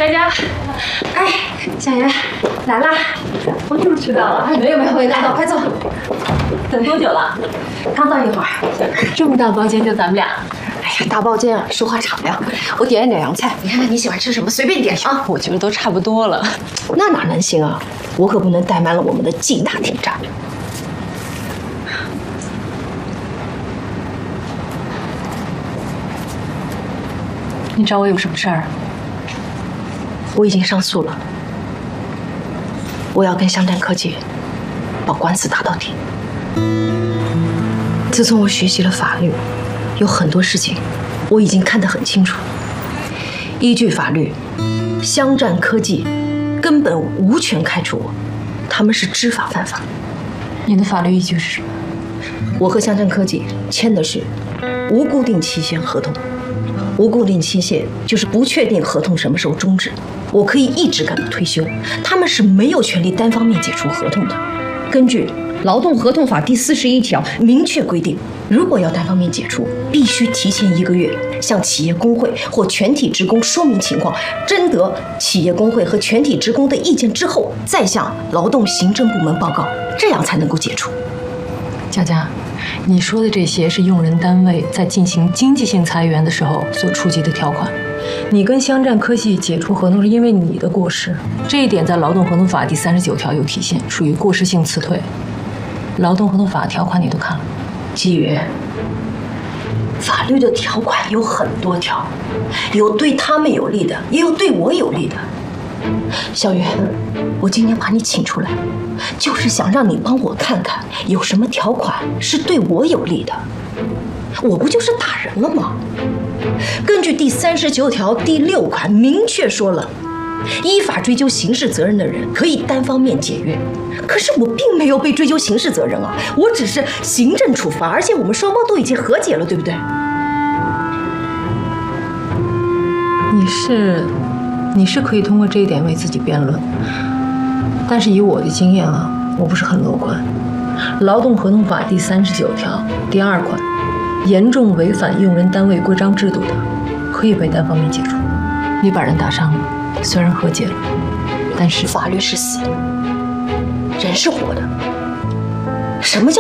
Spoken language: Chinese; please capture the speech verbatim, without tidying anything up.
佳佳，哎，小袁来啦！我就是迟到了。哎，没有没有，没有，大道，快坐。等多久了？刚到一会儿。这么大包间就咱们俩？哎呀，大包间啊，说话敞亮。我点点凉菜，你看看你喜欢吃什么，随便点啊。 我觉得都差不多了。 那哪能行啊？我可不能怠慢了我们的劲大挑战。 你找我有什么事儿？ 我已经上诉了，我要跟湘湛科技把官司打到底。自从我学习了法律，有很多事情我已经看得很清楚。依据法律，湘湛科技根本无权开除我，他们是知法犯法。 你的法律依据是什么？ 我和湘湛科技签的是无固定期限合同。无固定期限就是不确定合同什么时候终止，我可以一直干到退休。他们是没有权利单方面解除合同的。根据《劳动合同法》第四十一条明确规定，如果要单方面解除，必须提前一个月向企业工会或全体职工说明情况，征得企业工会和全体职工的意见之后，再向劳动行政部门报告，这样才能够解除。 佳佳，你说的这些是用人单位在进行经济性裁员的时候所触及的条款。你跟湘湛科技解除合同是因为你的过失，这一点在劳动合同法第三十九条有体现，属于过失性辞退。劳动合同法条款你都看了？ 季月，法律的条款有很多条，有对他们有利的，也有对我有利的。小袁，我今天把你请出来，就是想让你帮我看看有什么条款是对我有利的。我不就是打人了吗？根据第三十九条第六款明确说了，依法追究刑事责任的人可以单方面解约。可是我并没有被追究刑事责任啊，我只是行政处罚，而且我们双方都已经和解了，对不对？ 你是你是可以通过这一点为自己辩论，但是以我的经验啊，我不是很乐观。劳动合同法第三十九条第二款，严重违反用人单位规章制度的，可以被单方面解除。你把人打伤了，虽然和解了，但是法律是死的，人是活的。什么叫